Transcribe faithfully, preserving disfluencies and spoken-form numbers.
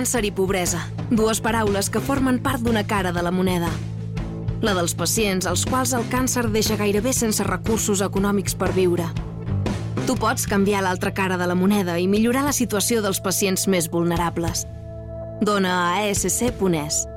Càncer i pobresa, dues paraules que formen part d'una cara de la moneda. La dels pacients als quals el càncer deixa gairebé sense recursos econòmics per viure. Tu pots canviar l'altra cara de la moneda i millorar la situació dels pacients més vulnerables. Dona a a ess ce punt es.